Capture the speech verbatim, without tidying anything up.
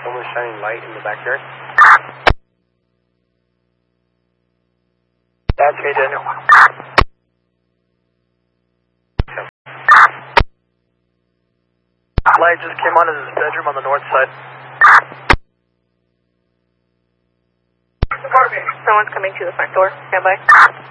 Someone's shining light in the backyard. That's me, Daniel. Light just came on in his bedroom on the north side. Someone's coming to the front door. Stand by.